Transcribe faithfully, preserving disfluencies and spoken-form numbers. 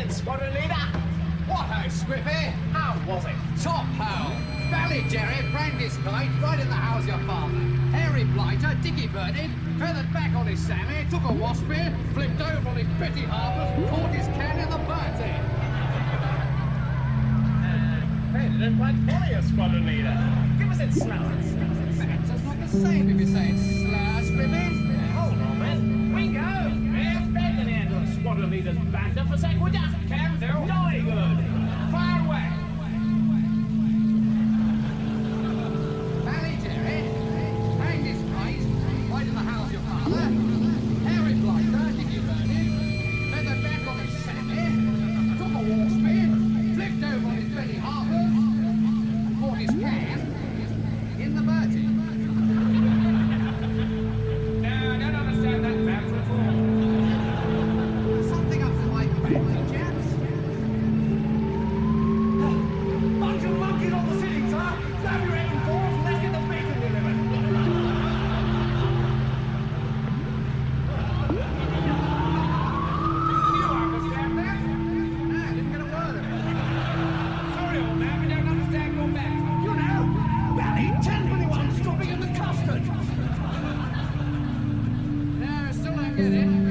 it, squadron leader? What ho, Squiffy? How was it? Top ho! Valley Jerry, Brandy's kite, right in the house your father. Hairy blighter, Dicky birded, feathered back on his Sammy, took a wasp spear, flipped over on his Betty Harpers, caught his can in the Bertie. Uh, hey, they don't quite follow you, squadron leader. Give us its smell. That's not the same if you say it's slur, Squiffy. Hold on, man. Wingo! Here's bed in the end of the squadron leader's backed up for a sec, would ya? Can do. Jolly good. Fire away. Valley Jerry, Brandy's kite, right in the house your father. Hairy blighter, Dicky birded, feathered back on his Sammy, took a wasp spear, flipped over on his Betty Harpers, and caught his can in the Bertie. No, I don't understand that fact at all. Something up to my back, chaps. Bunch of monkeys on the ceiling, sir. Grab your apron for us and let's get the bacon delivered. You understand that? No, I didn't get a word of it. Sorry, old man, we don't understand your back. You know, Rally ten twenty-one stopping in the custard. No, I still don't get it.